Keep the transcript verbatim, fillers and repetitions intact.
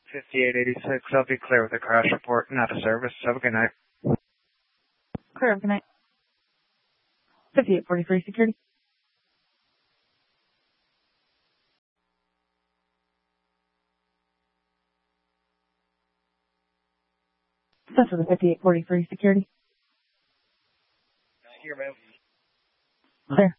fifty-eight eighty-six. I'll be clear with a crash report, not a service. Have a good night. Clear, good night. fifty-eight forty-three security. That's for the fifty-eight forty-three security. Here, ma'am. Clear.